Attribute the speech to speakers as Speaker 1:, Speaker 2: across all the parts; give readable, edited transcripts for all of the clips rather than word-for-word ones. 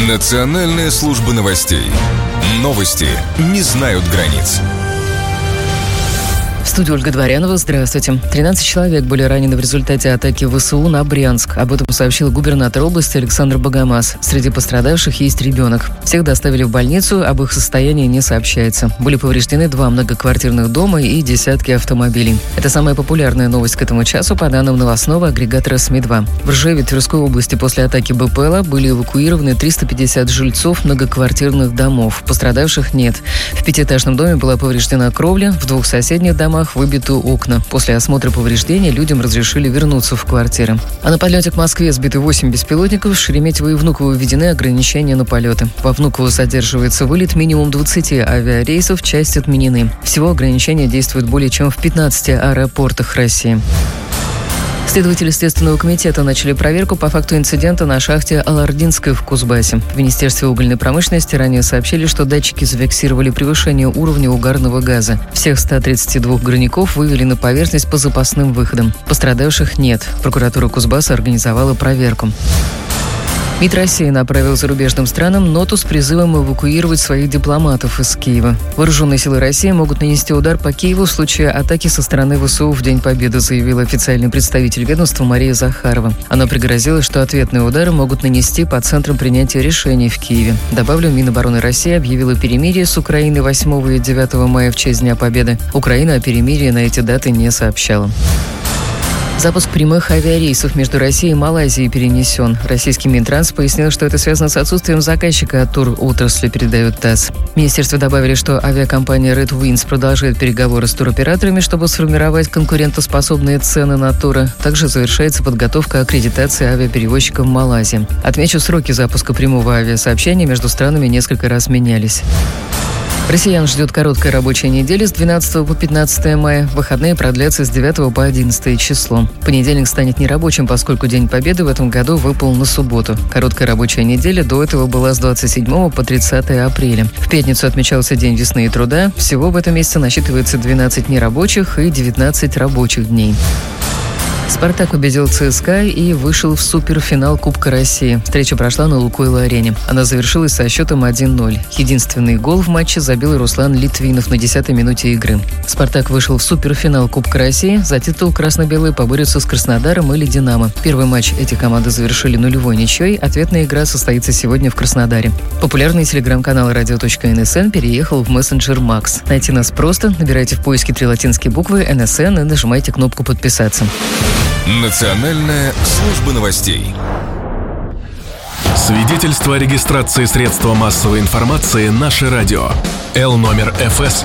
Speaker 1: Национальная служба новостей. Новости не знают границ.
Speaker 2: В студии Ольга Дворянова. Здравствуйте. 13 человек были ранены в результате атаки ВСУ на Брянск. Об этом сообщил губернатор области Александр Богомаз. Среди пострадавших есть ребенок. Всех доставили в больницу, об их состоянии не сообщается. Были повреждены 2 многоквартирных дома и десятки автомобилей. Это самая популярная новость к этому часу по данным новостного агрегатора СМИ-2. В Ржеве Тверской области после атаки БПЛА были эвакуированы 350 жильцов многоквартирных домов. Пострадавших нет. В 5-этажном доме была повреждена кровля, в 2 соседних домах выбиты окна. После осмотра повреждений людям разрешили вернуться в квартиры. А на подлете к Москве сбиты 8 беспилотников. В Шереметьево и Внуково введены ограничения на полеты. Во Внуково задерживается вылет минимум 20 авиарейсов, часть отменены. Всего ограничения действуют более чем в 15 аэропортах России. Следователи Следственного комитета начали проверку по факту инцидента на шахте Алардинской в Кузбассе. В Министерстве угольной промышленности ранее сообщили, что датчики зафиксировали превышение уровня угарного газа. Всех 132 горняков вывели на поверхность по запасным выходам. Пострадавших нет. Прокуратура Кузбасса организовала проверку. МИД России направил зарубежным странам ноту с призывом эвакуировать своих дипломатов из Киева. Вооруженные силы России могут нанести удар по Киеву в случае атаки со стороны ВСУ в День Победы, заявил официальный представитель ведомства Мария Захарова. Она пригрозила, что ответные удары могут нанести по центрам принятия решений в Киеве. Добавлю, Минобороны России объявила перемирие с Украиной 8 и 9 мая в честь Дня Победы. Украина о перемирии на эти даты не сообщала. Запуск прямых авиарейсов между Россией и Малайзией перенесен. Российский Минтранс пояснил, что это связано с отсутствием заказчика от туротрасли, передает ТАСС. В министерстве добавили, что авиакомпания Red Wings продолжает переговоры с туроператорами, чтобы сформировать конкурентоспособные цены на туры. Также завершается подготовка аккредитации авиаперевозчиков в Малайзии. Отмечу, сроки запуска прямого авиасообщения между странами несколько раз менялись. Россиян ждет короткая рабочая неделя с 12 по 15 мая. Выходные продлятся с 9 по 11 число. Понедельник станет нерабочим, поскольку День Победы в этом году выпал на субботу. Короткая рабочая неделя до этого была с 27 по 30 апреля. В пятницу отмечался День весны и труда. Всего в этом месяце насчитывается 12 нерабочих и 19 рабочих дней. «Спартак» победил ЦСКА и вышел в суперфинал Кубка России. Встреча прошла на Лукойл-арене. Она завершилась со счетом 1-0. Единственный гол в матче забил Руслан Литвинов на 10-й минуте игры. «Спартак» вышел в суперфинал Кубка России. За титул красно-белые поборются с Краснодаром или «Динамо». Первый матч эти команды завершили 0-0 ничьей. Ответная игра состоится сегодня в Краснодаре. Популярный телеграм-канал radio.nsn переехал в мессенджер Макс. Найти нас просто. Набирайте в поиске 3 латинские буквы «НСН» и нажимайте кнопку «Подписаться».
Speaker 1: Национальная служба новостей.
Speaker 3: Свидетельство о регистрации средства массовой информации «Наше радио». Л номер ФС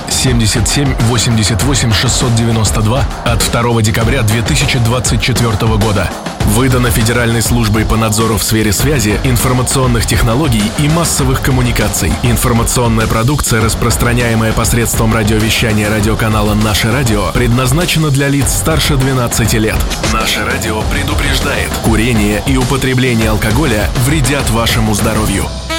Speaker 3: 77-88-692 от 2 декабря 2024 года. Выдано Федеральной службой по надзору в сфере связи, информационных технологий и массовых коммуникаций. Информационная продукция, распространяемая посредством радиовещания радиоканала «Наше радио», предназначена для лиц старше 12 лет. «Наше радио» предупреждает: курение и употребление алкоголя вредят вашему здоровью.